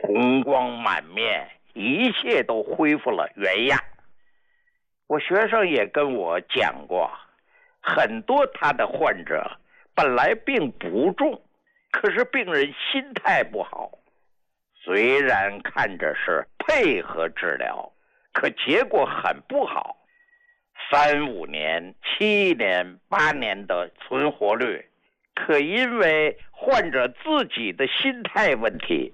红光满面，一切都恢复了原样。我学生也跟我讲过，很多他的患者本来病不重，可是病人心态不好，虽然看着是配合治疗，可结果很不好，3、5年、7年、8年的存活率，可因为患者自己的心态问题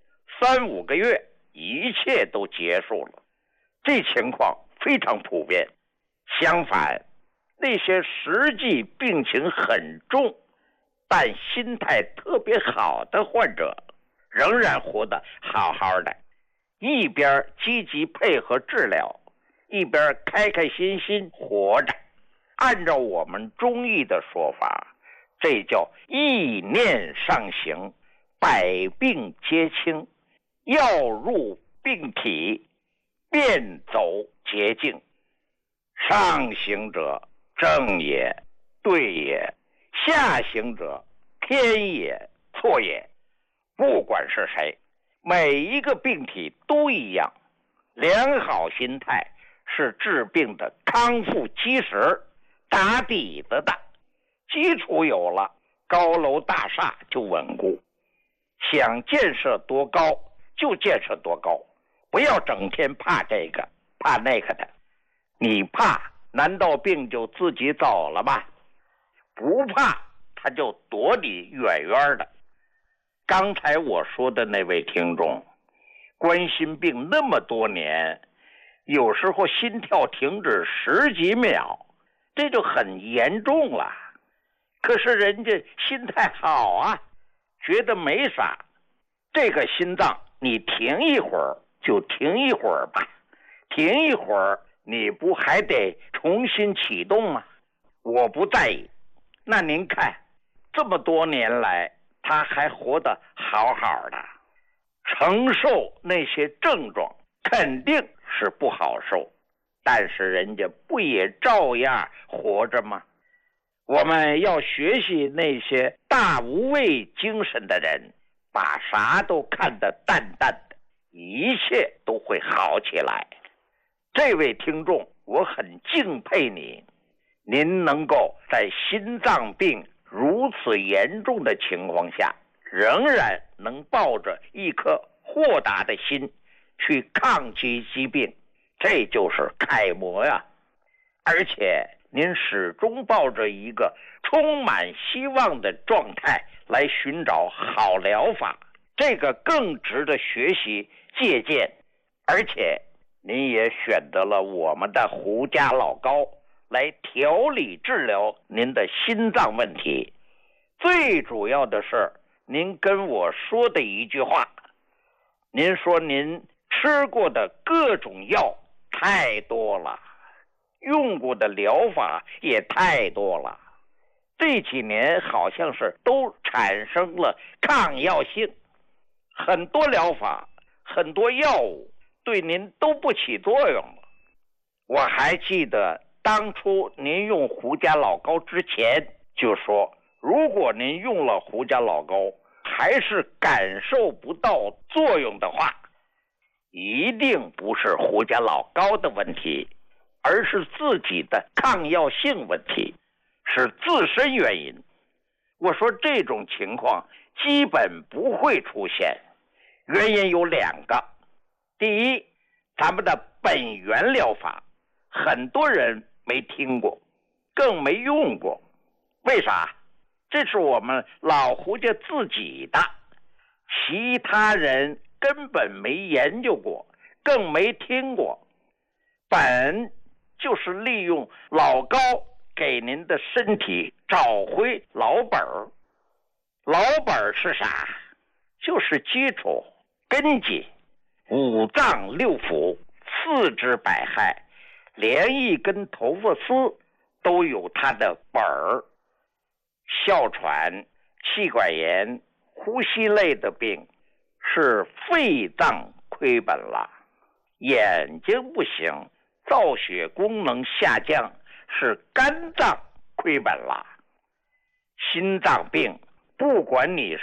，3、5个月一切都结束了。这情况非常普遍。相反，那些实际病情很重但心态特别好的患者，仍然活得好好的，一边积极配合治疗，一边开开心心活着。按照我们中医的说法，这叫意念上行，百病皆清，药入病体，便走捷径。上行者正也，对也；下行者偏也，错也。不管是谁，每一个病体都一样。良好心态是治病的康复基石，打底子的。基础有了，高楼大厦就稳固。想建设多高就建设多高，不要整天怕这个怕那个的。你怕，难道病就自己走了吗？不怕，他就躲你远远的。刚才我说的那位听众，冠心病那么多年，有时候心跳停止10几秒，这就很严重了。可是人家心态好啊，觉得没啥。这个心脏你停一会儿就停一会儿吧，停一会儿你不还得重新启动吗？我不在意。那您看，这么多年来他还活得好好的，承受那些症状肯定是不好受，但是人家不也照样活着吗？我们要学习那些大无畏精神的人，把啥都看得淡淡的，一切都会好起来。这位听众，我很敬佩您能够在心脏病如此严重的情况下，仍然能抱着一颗豁达的心去抗击疾病，这就是楷模呀。而且您始终抱着一个充满希望的状态来寻找好疗法，这个更值得学习借鉴。而且您也选择了我们的胡家老高来调理治疗您的心脏问题。最主要的是您跟我说的一句话，您说您吃过的各种药太多了，用过的疗法也太多了，这几年好像是都产生了抗药性，很多疗法很多药物对您都不起作用了。我还记得当初您用胡家老高之前就说，如果您用了胡家老高还是感受不到作用的话，一定不是胡家老高的问题，而是自己的抗药性问题，是自身原因。我说这种情况基本不会出现，原因有2个。第一，咱们的本源疗法很多人没听过，更没用过。为啥？这是我们老胡家自己的，其他人根本没研究过，更没听过。本就是利用老高给您的身体找回老本儿。老本儿是啥？就是基础根基，五脏六腑、4肢百骸，连一根头发丝都有它的本儿。哮喘、气管炎、呼吸类的病是肺脏亏本了，眼睛不行，造血功能下降是肝脏亏本了。心脏病不管你是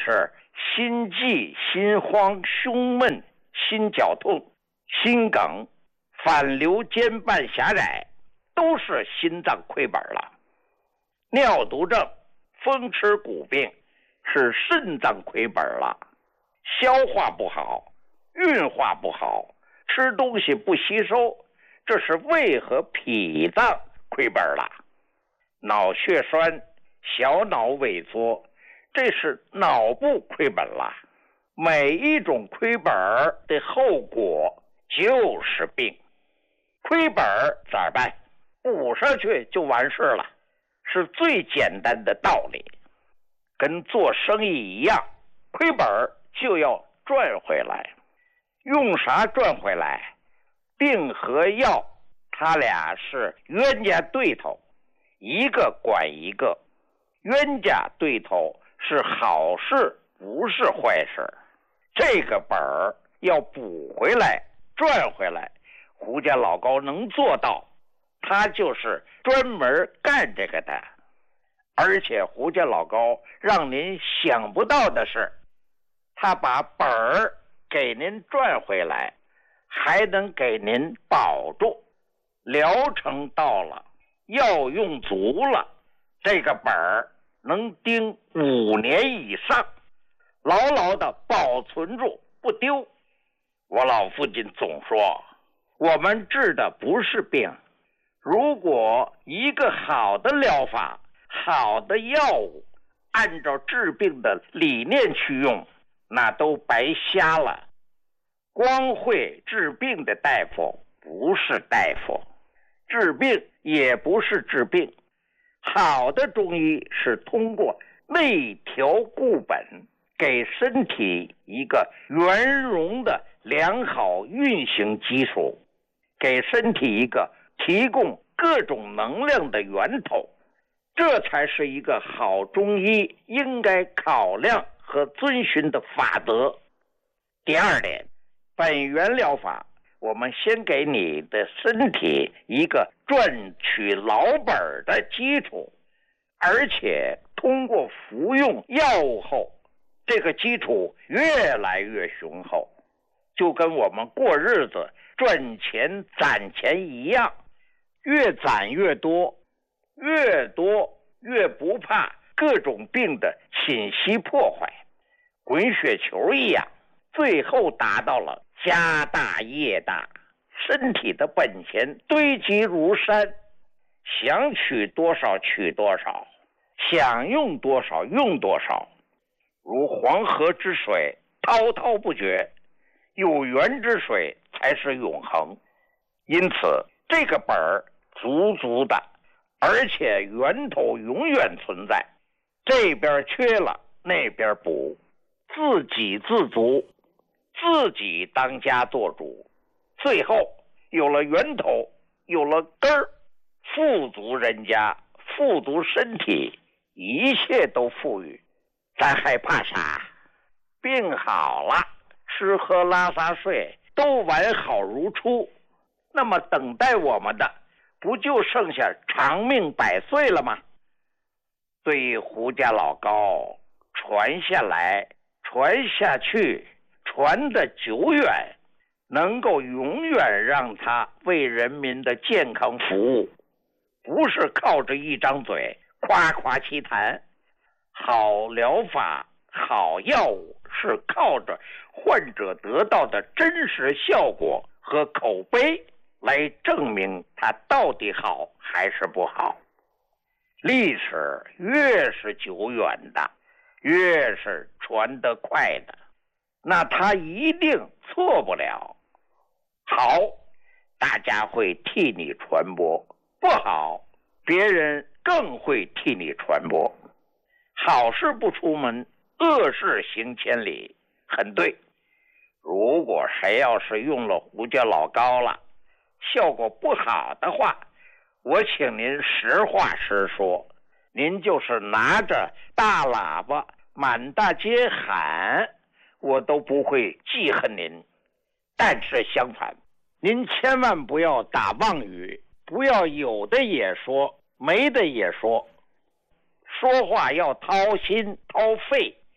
心悸、心慌、胸闷、心绞痛、心梗、反流间瓣狭窄，都是心脏亏本了。尿毒症、风湿骨病是肾脏亏本了。消化不好，运化不好，吃东西不吸收，这是胃和脾脏亏本了。脑血栓、小脑萎缩，这是脑部亏本了。每一种亏本的后果就是病。亏本咋办？补上去就完事了，是最简单的道理。跟做生意一样，亏本就要赚回来。用啥赚回来？病和药他俩是冤家对头，一个管一个。冤家对头是好事，不是坏事。这个本儿要补回来，赚回来，胡家老高能做到，他就是专门干这个的。而且胡家老高让您想不到的是，他把本儿给您赚回来，还能给您保住。疗程到了，药用足了，这个本儿能盯5年以上，牢牢的保存住不丢。我老父亲总说，我们治的不是病，如果一个好的疗法、好的药物按照治病的理念去用，那都白瞎了。光会治病的大夫不是大夫，治病也不是治病。好的中医是通过内调固本，给身体一个圆融的良好运行基础，给身体一个提供各种能量的源头，这才是一个好中医应该考量和遵循的法则。第二点，本源疗法，我们先给你的身体一个赚取老本的基础，而且通过服用药物后，这个基础越来越雄厚，就跟我们过日子赚钱攒钱一样，越攒越多，越多越不怕各种病的侵袭破坏，滚雪球一样，最后达到了家大业大，身体的本钱堆积如山，想取多少取多少，想用多少用多少，如黄河之水滔滔不绝，有源之水才是永恒。因此这个本儿足足的，而且源头永远存在，这边缺了那边补，自给自足，自己当家做主，最后有了源头，有了根儿，富足人家，富足身体，一切都富裕，咱还怕啥？病好了，吃喝拉撒睡都完好如初，那么等待我们的不就剩下长命百岁了吗？对于胡家老高传下来，传下去，传得久远，能够永远让他为人民的健康服务，不是靠着一张嘴夸夸其谈。好疗法、好药物是靠着患者得到的真实效果和口碑来证明它到底好还是不好。历史越是久远的，越是传得快的，那它一定错不了。好，大家会替你传播；不好，别人更会替你传播。好事不出门，恶事行千里，很对。如果谁要是用了胡家老高了，效果不好的话，我请您实话实说，您就是拿着大喇叭满大街喊，我都不会记恨您。但是相反，您千万不要打妄语，不要有的也说，没的也说。说话要掏心掏肺，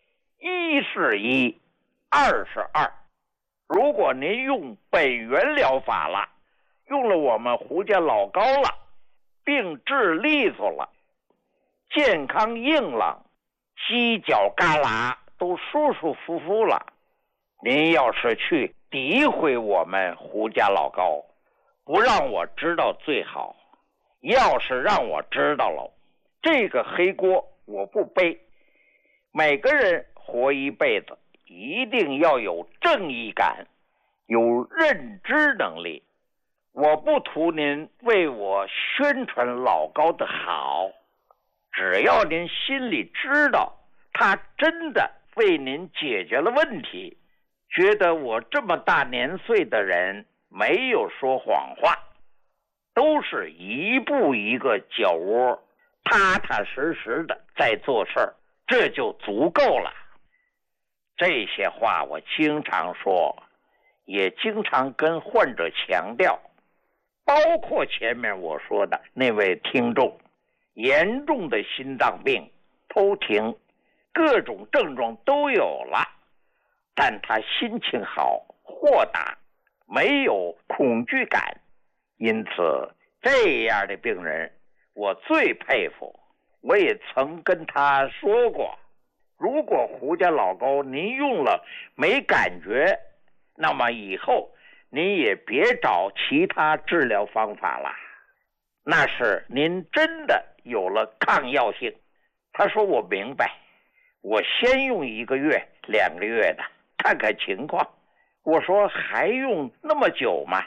1是1，2是2。如果您用本源疗法了，用了我们胡家老高了，病治利索了，健康硬朗，犄角旮旯都舒舒服服了，您要是去诋毁我们胡家老高，不让我知道最好。要是让我知道了，这个黑锅我不背。每个人活一辈子，一定要有正义感，有认知能力。我不图您为我宣传老高的好，只要您心里知道他真的为您解决了问题，觉得我这么大年岁的人没有说谎话，都是一步一个脚窝，踏踏实实的在做事儿，这就足够了。这些话我经常说，也经常跟患者强调，包括前面我说的那位听众，严重的心脏病、偷停，各种症状都有了，但他心情好，豁达，没有恐惧感。因此这样的病人我最佩服。我也曾跟他说过，如果胡家老高您用了没感觉，那么以后您也别找其他治疗方法了，那是您真的有了抗药性。他说我明白，我先用1个月、2个月的看看情况。我说还用那么久吗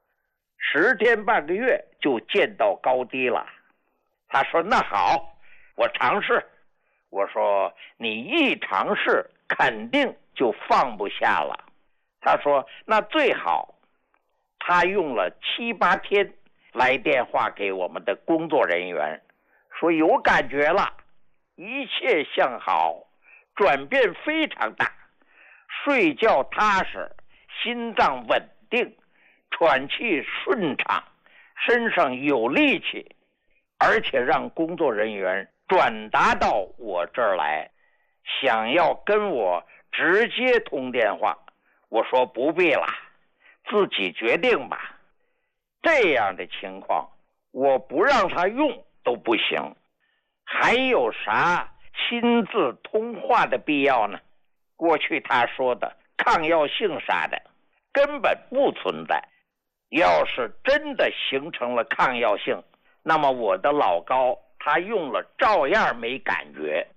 ？10天半个月就见到高低了。他说那好，我尝试。我说你一尝试肯定就放不下了。他说那最好。他用了7、8天来电话给我们的工作人员，说有感觉了，一切向好，转变非常大，睡觉踏实，心脏稳定，喘气顺畅，身上有力气，而且让工作人员转达到我这儿来，想要跟我直接通电话。我说不必了，自己决定吧。这样的情况我不让他用都不行，还有啥亲自通话的必要呢？过去他说的抗药性啥的根本不存在。要是真的形成了抗药性，那么我的老高他用了照样没感觉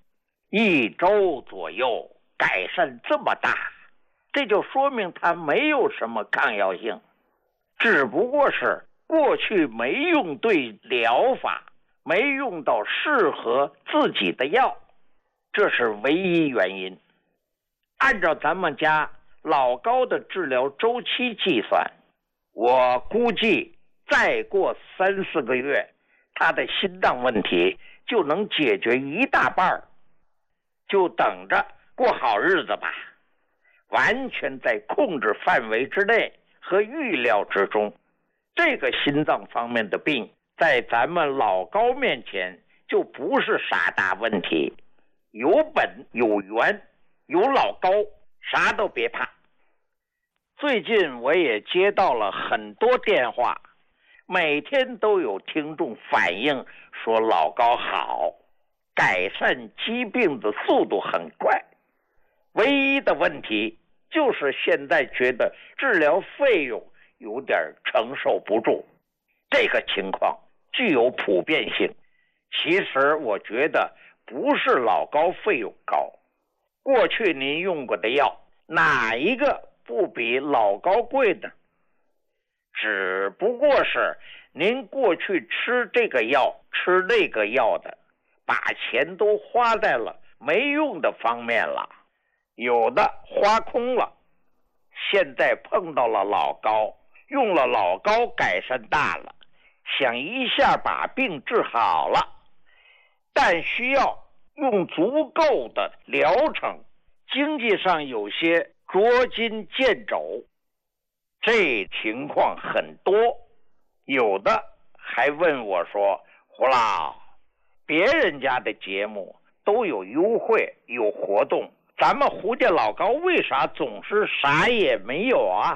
，1周左右改善这么大，这就说明他没有什么抗药性，只不过是过去没用对疗法，没用到适合自己的药，这是唯一原因。按照咱们家老高的治疗周期计算，我估计再过3、4个月，他的心脏问题就能解决一大半，就等着过好日子吧，完全在控制范围之内和预料之中。这个心脏方面的病在咱们老高面前就不是啥大问题，有本有源，有老高，啥都别怕。最近我也接到了很多电话，每天都有听众反映说老高好，改善疾病的速度很快，唯一的问题就是现在觉得治疗费用有点承受不住。这个情况具有普遍性，其实我觉得不是老高费用高，过去您用过的药哪一个不比老高贵呢？只不过是您过去吃这个药吃那个药的，把钱都花在了没用的方面了，有的花空了。现在碰到了老高，用了老高改善大了，想一下把病治好了，但需要用足够的疗程，经济上有些捉襟见肘，这情况很多。有的还问我说，胡老，别人家的节目都有优惠有活动， 咱们胡家老高为啥总是啥也没有啊？